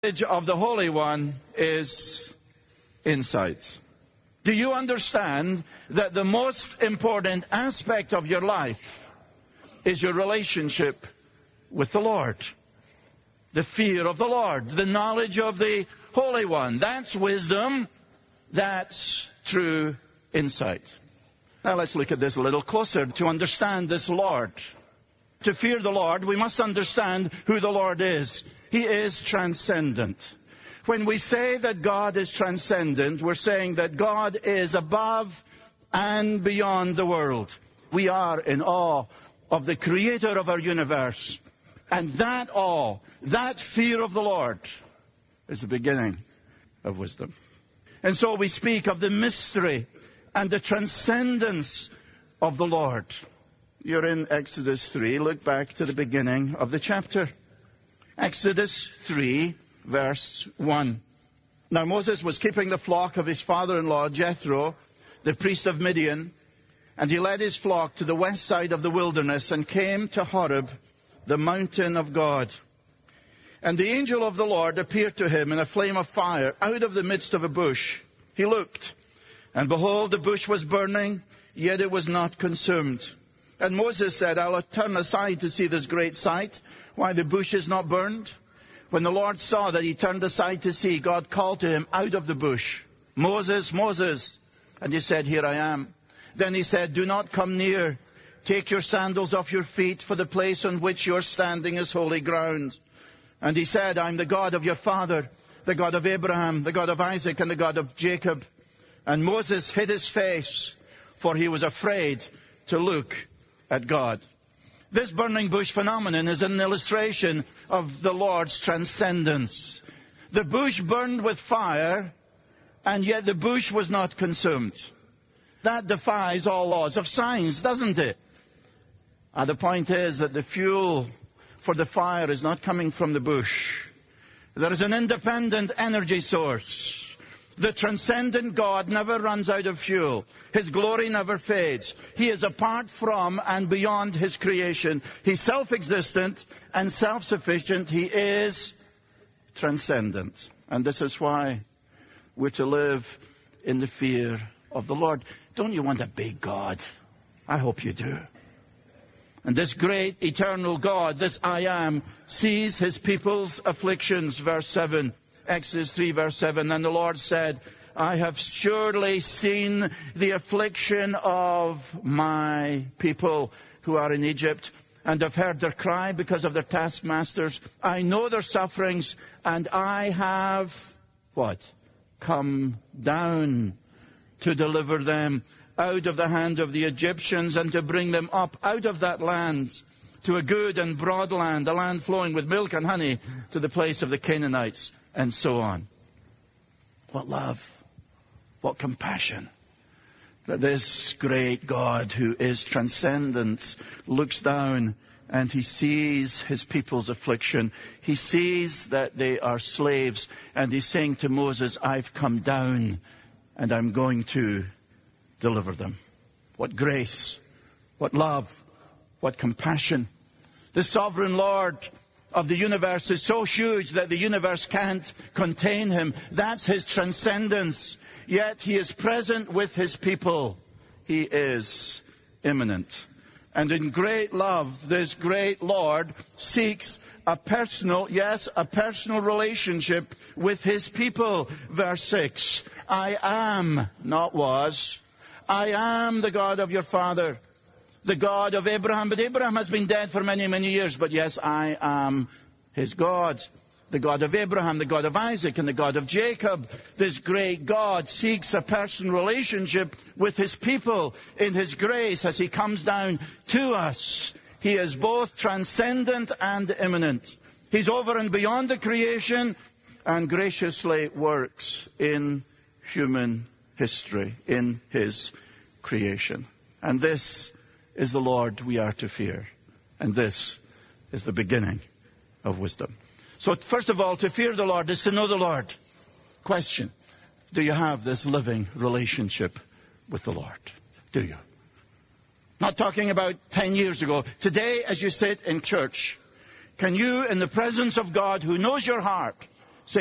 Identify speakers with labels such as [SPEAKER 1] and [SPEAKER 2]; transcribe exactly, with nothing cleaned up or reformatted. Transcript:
[SPEAKER 1] knowledge of the Holy One is insight. Do you understand that the most important aspect of your life is your relationship with the Lord? The fear of the Lord, the knowledge of the Holy One. That's wisdom. That's true insight. Now let's look at this a little closer to understand this Lord. To fear the Lord, we must understand who the Lord is. He is transcendent. When we say that God is transcendent, we're saying that God is above and beyond the world. We are in awe of the Creator of our universe. And that awe, that fear of the Lord, is the beginning of wisdom. And so we speak of the mystery and the transcendence of the Lord. You're in Exodus three. Look back to the beginning of the chapter. Exodus three, verse one. Now Moses was keeping the flock of his father-in-law, Jethro, the priest of Midian, and he led his flock to the west side of the wilderness and came to Horeb, the mountain of God. And the angel of the Lord appeared to him in a flame of fire out of the midst of a bush. He looked, and behold, the bush was burning, yet it was not consumed. And Moses said, I'll turn aside to see this great sight, why the bush is not burned. When the Lord saw that he turned aside to see, God called to him out of the bush, Moses, Moses. And he said, here I am. Then he said, do not come near. Take your sandals off your feet, for the place on which you're standing is holy ground. And he said, I'm the God of your father, the God of Abraham, the God of Isaac, and the God of Jacob. And Moses hid his face, for he was afraid to look at God. This burning bush phenomenon is an illustration of the Lord's transcendence. The bush burned with fire, and yet the bush was not consumed. That defies all laws of science, doesn't it? And the point is that the fuel for the fire is not coming from the bush. There is an independent energy source. The transcendent God never runs out of fuel. His glory never fades. He is apart from and beyond his creation. He's self-existent and self-sufficient. He is transcendent. And this is why we're to live in the fear of the Lord. Don't you want a big God? I hope you do. And this great eternal God, this I am, sees his people's afflictions, verse seven. Exodus three, verse seven. And the Lord said, I have surely seen the affliction of my people who are in Egypt, and have heard their cry because of their taskmasters. I know their sufferings, and I have, what? Come down to deliver them out of the hand of the Egyptians, and to bring them up out of that land to a good and broad land, a land flowing with milk and honey, to the place of the Canaanites, and so on. What love, what compassion, that this great God who is transcendent looks down and he sees his people's affliction. He sees that they are slaves, and he's saying to Moses, I've come down and I'm going to deliver them. What grace, what love, what compassion. The sovereign Lord of the universe is so huge that the universe can't contain him. That's his transcendence. Yet he is present with his people. He is immanent. And in great love, this great Lord seeks a personal, yes, a personal relationship with his people. Verse six, I am, not was, I am the God of your father, the God of Abraham. But Abraham has been dead for many, many years. But yes, I am his God, the God of Abraham, the God of Isaac, and the God of Jacob. This great God seeks a personal relationship with his people in his grace as he comes down to us. He is both transcendent and immanent. He's over and beyond the creation, and graciously works in human history, in his creation. And this is the Lord we are to fear. And this is the beginning of wisdom. So first of all, to fear the Lord is to know the Lord. Question, do you have this living relationship with the Lord? Do you? Not talking about ten years ago. Today, as you sit in church, can you, in the presence of God who knows your heart,